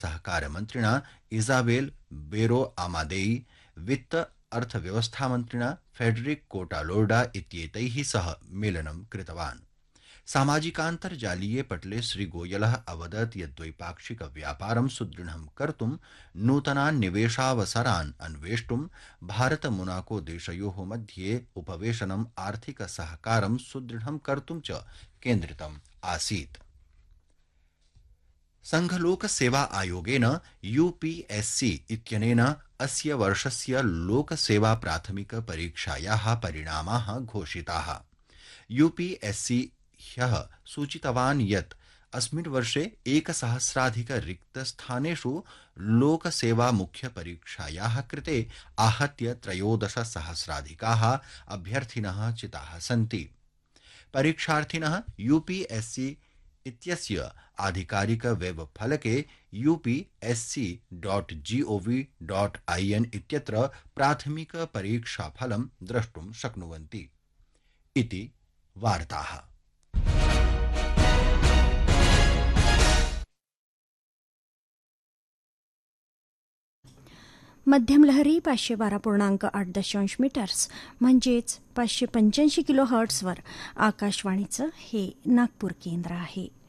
सहकारमन्त्रिणा Isabel बेरो आमादेई, वित्त अर्थव्यवस्थामन्त्रिणा Frederick कोटालोर्डा इत्येतैः सह मेलनं कृतवान्। सामाजिकान्तर्जालीये पटले श्रीगोयलः अवदत् यत् द्वैपाक्षिक व्यापारं सुदृढं कर्तुं नूतनान् निवेशावसरान् अन्वेष्टुं भारत मोनाको देशयोः मध्ये उपवेशनम् आर्थिक सहकारं सुदृढं कर्तुं च केन्द्रितम् आसीत्। संघलोक सेवा आयोगेन यूपीएससी इत्यनेन अस्य वर्षस्य लोकसेवा प्राथमिक परीक्षायाः परिणामाः घोषिताः। यूपीएससी ह्यः सूचितवान् यत् अस्मिन् वर्षे 1,000 रिक्तस्थानेषु लोकसेवा मुख्य परीक्षायाः कृते आहत्य 13,000 अभ्यर्थिनः चिताः सन्ति। परीक्षार्थिनः यूपीएससी इत्यस्य आधिकारिक वेब फलके upsc.gov.in इत्यत्र प्राथमिक परीक्षाफलं द्रष्टुं शक्नुवन्ति इति वार्ताः। मध्यम लहरी 512.8 मीटर्स म्हणजेच 585 किलो हर्ट्झवर आकाशवाणीचं हे नागपूर केंद्र आहे।